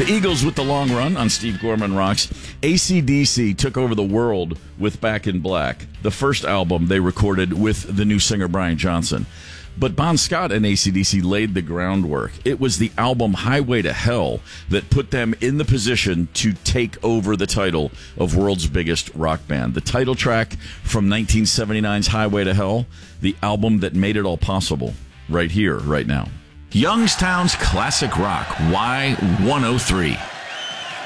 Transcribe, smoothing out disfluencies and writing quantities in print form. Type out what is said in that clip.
Eagles with the long run on Steve Gorman Rocks. AC/DC took over the world with Back in Black, the first album they recorded with the new singer Brian Johnson. But Bon Scott and AC/DC laid the groundwork. It was the album Highway to Hell that put them in the position to take over the title of world's biggest rock band. The title track from 1979's Highway to Hell, the album that made it all possible, right here, right now. Youngstown's Classic Rock, Y103.